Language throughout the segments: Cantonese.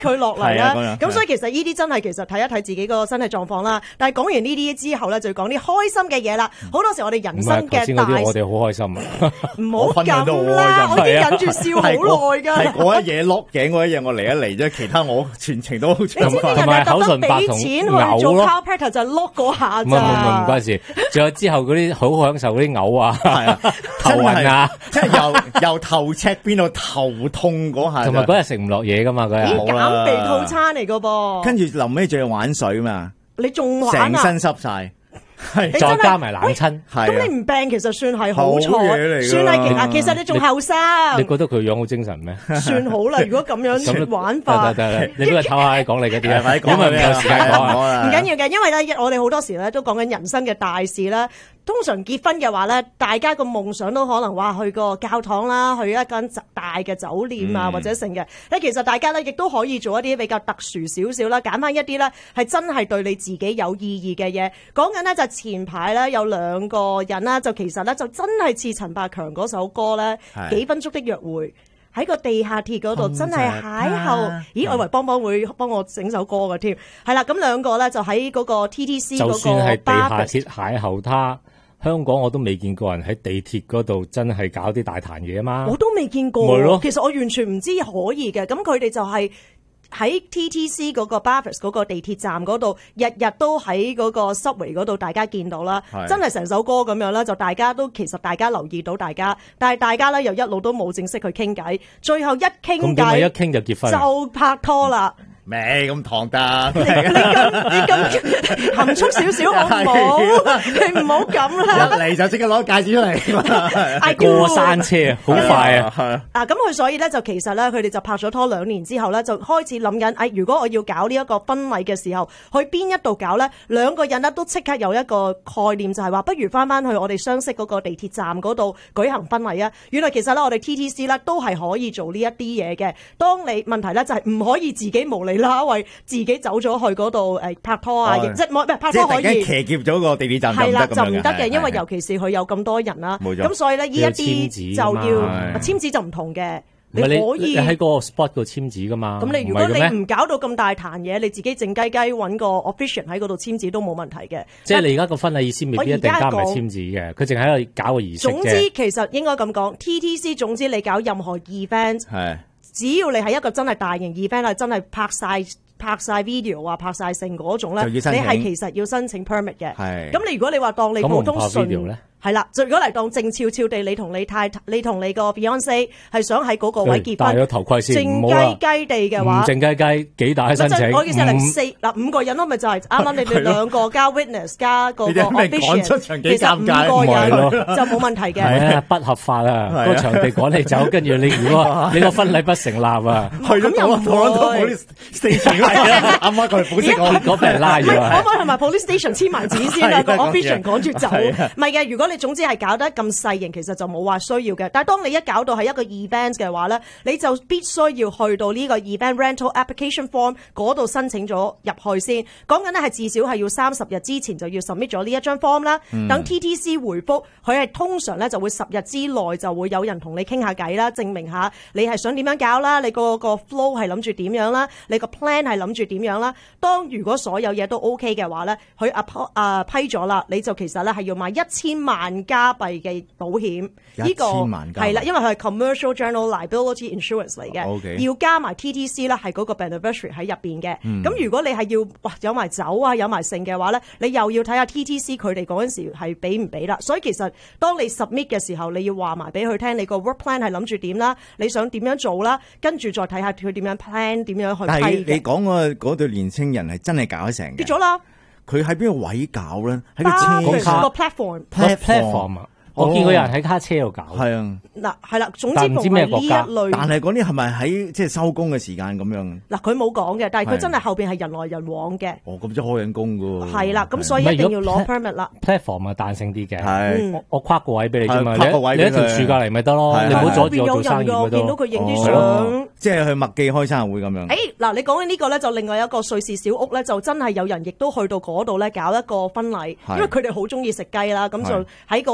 佢落嚟啦。咁係所以其實呢啲真係其實睇一睇自己個身體狀況啦。但係講完呢啲之後咧，就要講啲開心嘅嘢啦。好多時我哋人生嘅大啲我哋好開心啊！ 唔好咁啦，我已經忍住笑好耐㗎。 係嗰一嘢碌頸嗰一嘢，我嚟一嚟啫，其他我全程都好暢快。 同埋口唇白同錢去做 chiropractor 就碌嗰下咋。 唔關事。仲有之後嗰啲好享受嗰啲嘔啊，係啊，頭暈啊， 即係由頭赤變到頭痛嗰下。 同埋嗰日食唔落嘢噶嘛，嗰日。 減肥套餐嚟噶噃。 跟住臨尾仲要玩水嘛， 你仲玩啊？ 成身濕晒。 係再加埋冷親， 咁你唔病其實算係好彩，算係其實你仲後生。 你覺得佢樣好精神咩？ 算好啦，如果咁樣玩法， 你俾佢唞下講你嗰啲啊，因為唔夠時間講啊。 唔緊要嘅，因為咧我哋好多時咧都講緊人生嘅大事啦。通常結婚嘅話咧，大家個夢想都可能話去個教堂啦，去一間大嘅酒店啊，或者成嘅。其實大家咧亦都可以做一啲比較特殊少少啦，揀翻一啲咧係真係對你自己有意義嘅嘢。講緊咧就前排咧有兩個人啦，就其實咧就真係似陳百強嗰首歌咧，幾分鐘的約會。喺個地下鐵嗰度真係邂逅，咦？我以為邦邦會幫我整首歌嘅添，係啦，咁兩個咧就喺嗰個 TTC 嗰個， 就算係地下鐵邂逅他，香港我都未見過人喺地鐵嗰度真係搞啲大壇嘢啊嘛， 我都未見過，其實我完全唔知可以嘅，咁佢哋就係喺 TTC 嗰個 Bathurst 嗰個地鐵站嗰度，日日都喺嗰個 subway 嗰度，大家見到啦，真係成首歌咁樣啦，就大家都其實大家留意到大家，但係大家咧又一路都冇正式去傾偈，最後一傾偈一傾就結婚， 就拍拖啦。 未咁唐得，你咁含蓄少少好唔好？你唔好咁啦！ 一嚟就即刻攞戒指出嚟， 過山車好快啊！ 咁佢所以咧就其實咧，佢哋就拍咗拖2年之後咧，就開始諗緊，如果我要搞呢一個婚禮嘅時候，去邊一度搞咧？兩個人咧都即刻有一個概念，就係話不如翻去我哋相識嗰個地鐵站嗰度舉行婚禮啊！原來其實咧，我哋 TTC 咧都係可以做呢一啲嘢嘅。當你問題咧就係唔可以自己無理啦，為自己走咗去嗰度拍拖啊，即係拍拖可以騎劫咗個地鐵站係啦，就唔得嘅，因為尤其是佢有咁多人啦，咁所以咧呢一啲就要簽紙就唔同嘅，你可以喺個 spot 度簽紙噶嘛。 咁你如果你唔搞到咁大壇嘢，你自己靜雞雞揾個 official 喺嗰度簽紙都冇問題嘅。 即係你而家個婚禮意思未必一定加埋簽紙嘅，佢淨係喺度搞個儀式啫。 總之其實應該咁講 ，TTC 總之你搞任何 event，只要你係一個真係大型 event 係真係拍晒 video 啊，拍晒成嗰種咧，你係其實要申請 permit 嘅。咁你如果你話當你普通純係啦，就如果嚟當靜悄悄地，你同你個 Beyonce 係想喺嗰個位結婚， 戴咗頭盔先， 靜雞雞地嘅話， 靜雞雞幾大申請？ 我意思係5個人咯，咪就係啱啱你哋兩個加 witness 加嗰個 official，其實5個人就冇問題嘅。 係啊，不合法啊，個場地趕你走，跟住你如果你個婚禮不成立啊， 去咗police station 啱啱佢保釋嗰邊拉咗啊， 可唔可以同埋 police station 簽埋紙先啊？個 official 趕住走，唔係嘅，如果你總之係搞得咁細型，其實就冇話需要嘅。但係當你一搞到係一個 event 嘅話咧，你就必須要去到呢個 event rental application form 嗰度申請咗入去先。講緊咧係至少係要30日之前就要 submit 咗呢一張 form 啦。等 TTC 回覆，佢係通常咧就會10日之內就會有人同你傾下偈啦，證明下你係想點樣搞啦，你個 flow 係諗住點樣啦，你個 plan 係諗住點樣啦。當如果所有嘢都 OK 嘅話咧，佢批咗啦，你就其實咧係要買1000萬加幣嘅保險，呢個係啦，因為佢係 commercial general liability insurance 嚟嘅，要加埋 TTC 啦，係嗰個 beneficiary 喺入邊嘅。咁如果你係要有埋酒啊，有埋剩嘅話咧，你又要睇下 TTC 佢哋嗰陣時係俾唔俾啦。所以其實當你 submit 嘅時候，你要話埋俾佢聽，你個 work plan 係諗住點啦，你想點樣做啦，跟住再睇下佢點樣 plan， 點樣去批嘅。 但係你講嗰對年青人係真係搞得成嘅， 結咗啦。 佢喺邊個位搞咧？喺個車個 platform 啊！我見過有人喺卡車度搞， 係啊， 嗱係啦，總之唔係呢一類。 但係嗰啲係咪喺即係收工嘅時間咁樣？ 嗱，佢冇講嘅，但係佢真係後邊係人來人往嘅。 哦，咁即係開緊工噶喎。 係啦，咁所以一定要攞 permit 啦。 platform 啊，彈性啲嘅。 係， 我跨個位俾你啫嘛，你一條柱隔離咪得咯，你唔好阻住我做生意嗰度。 見到佢影啲相， 即係去麥記開生日會咁樣。 嗱，你講緊呢個咧，就另外一個瑞士小屋咧，就真係有人亦都去到嗰度咧搞一個婚禮，因為佢哋好中意食雞啦，咁就喺嗰度咧，亦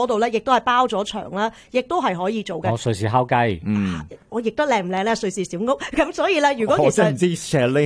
都係包咗場啦，亦都係可以做嘅。 我瑞士烤雞， 我亦都靚唔靚咧？瑞士小屋咁，所以咧，如果其實我真係唔知 chalet